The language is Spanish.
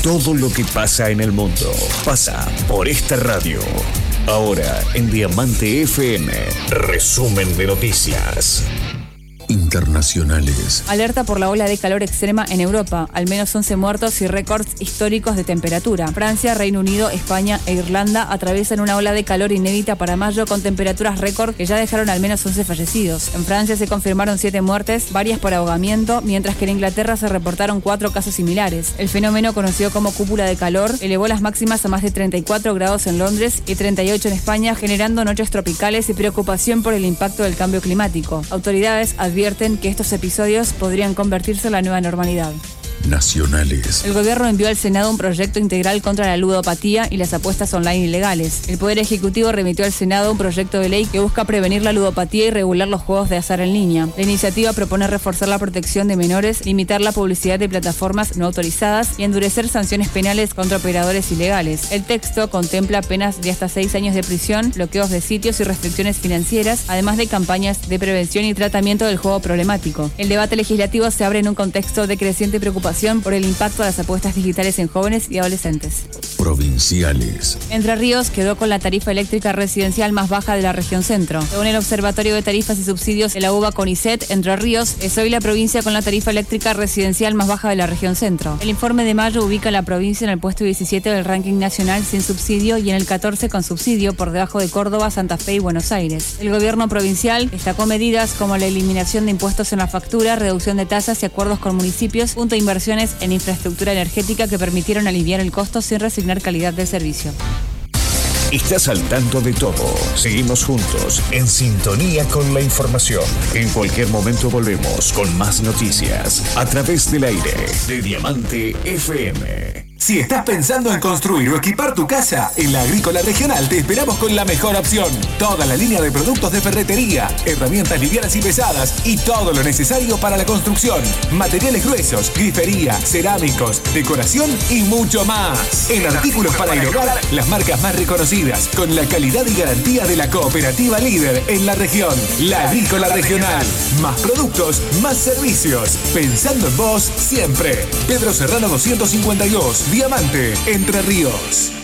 Todo lo que pasa en el mundo pasa por esta radio. Ahora en Diamante FM, resumen de noticias internacionales. Alerta por la ola de calor extrema en Europa. Al menos 11 muertos y récords históricos de temperatura. Francia, Reino Unido, España e Irlanda atraviesan una ola de calor inédita para mayo con temperaturas récord que ya dejaron al menos 11 fallecidos. En Francia se confirmaron 7 muertes, varias por ahogamiento, mientras que en Inglaterra se reportaron 4 casos similares. El fenómeno, conocido como cúpula de calor, elevó las máximas a más de 34 grados en Londres y 38 en España, generando noches tropicales y preocupación por el impacto del cambio climático. Autoridades advierten que estos episodios podrían convertirse en la nueva normalidad. Nacionales. El gobierno envió al Senado un proyecto integral contra la ludopatía y las apuestas online ilegales. El Poder Ejecutivo remitió al Senado un proyecto de ley que busca prevenir la ludopatía y regular los juegos de azar en línea. La iniciativa propone reforzar la protección de menores, limitar la publicidad de plataformas no autorizadas y endurecer sanciones penales contra operadores ilegales. El texto contempla penas de hasta 6 años de prisión, bloqueos de sitios y restricciones financieras, además de campañas de prevención y tratamiento del juego problemático. El debate legislativo se abre en un contexto de creciente preocupación por el impacto de las apuestas digitales en jóvenes y adolescentes. Provinciales. Entre Ríos quedó con la tarifa eléctrica residencial más baja de la región centro. Según el Observatorio de Tarifas y Subsidios de la UBA CONICET, Entre Ríos es hoy la provincia con la tarifa eléctrica residencial más baja de la región centro. El informe de mayo ubica a la provincia en el puesto 17 del ranking nacional sin subsidio y en el 14 con subsidio, por debajo de Córdoba, Santa Fe y Buenos Aires. El gobierno provincial destacó medidas como la eliminación de impuestos en la factura, reducción de tasas y acuerdos con municipios, punto de inversión en infraestructura energética que permitieron aliviar el costo sin resignar calidad del servicio. Estás al tanto de todo. Seguimos juntos, en sintonía con la información. En cualquier momento volvemos con más noticias a través del aire de Diamante FM. Si estás pensando en construir o equipar tu casa, en la Agrícola Regional te esperamos con la mejor opción. Toda la línea de productos de ferretería, herramientas livianas y pesadas y todo lo necesario para la construcción. Materiales gruesos, grifería, cerámicos, decoración y mucho más. En artículos para el hogar, las marcas más reconocidas, con la calidad y garantía de la cooperativa líder en la región. La Agrícola Regional. Más productos, más servicios. Pensando en vos siempre. Pedro Serrano 252. Diamante, Entre Ríos.